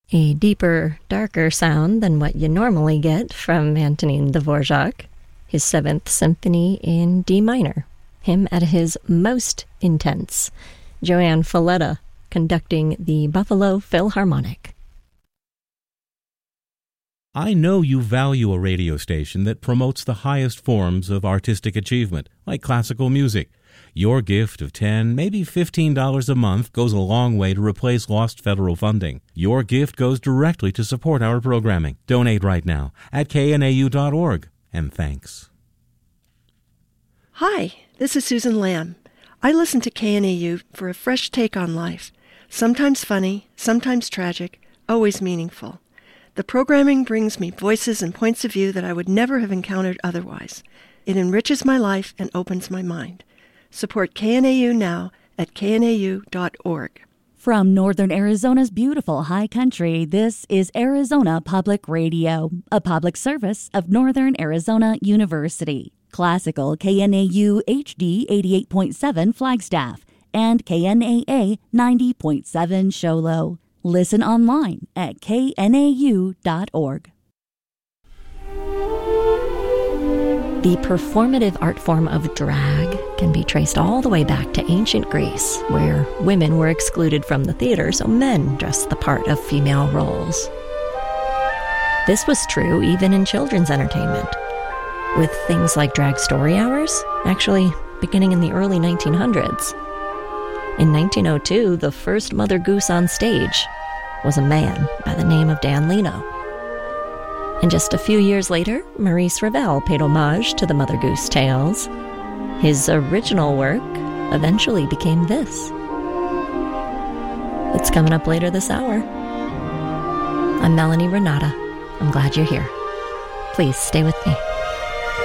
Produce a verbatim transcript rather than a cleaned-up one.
A deeper, darker sound than what you normally get from Antonin Dvorak. His Seventh Symphony in D minor. Him at his most intense. Joanne Falletta conducting the Buffalo Philharmonic. I know you value a radio station that promotes the highest forms of artistic achievement, like classical music. Your gift of ten dollars, maybe fifteen dollars a month goes a long way to replace lost federal funding. Your gift goes directly to support our programming. Donate right now at K N A U dot org. And thanks. Hi, this is Susan Lamb. I listen to K N A U for a fresh take on life. Sometimes funny, sometimes tragic, always meaningful. The programming brings me voices and points of view that I would never have encountered otherwise. It enriches my life and opens my mind. Support K N A U now at K N A U dot org. From Northern Arizona's beautiful high country, this is Arizona Public Radio, a public service of Northern Arizona University. Classical K N A U H D eighty-eight point seven Flagstaff and K N A A ninety point seven Show Low. Listen online at K N A U dot org. The performative art form of drag can be traced all the way back to ancient Greece, where women were excluded from the theater so men dressed the part of female roles. This was true even in children's entertainment, with things like drag story hours actually beginning in the early nineteen hundreds. In nineteen oh two, the first Mother Goose on stage was a man by the name of Dan Leno. And just a few years later, Maurice Ravel paid homage to the Mother Goose tales. His original work eventually became this. It's coming up later this hour. I'm Melanie Renata. I'm glad you're here. Please stay with me.